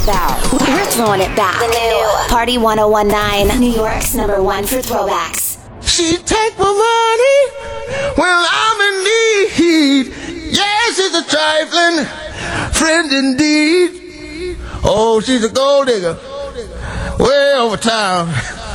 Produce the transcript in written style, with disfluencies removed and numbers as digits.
We're throwing it back. The new Party 1019, New York's #1 for throwbacks. She take my money when I'm in need. Yes, she's a trifling friend indeed. Oh, she's a gold digger way over town.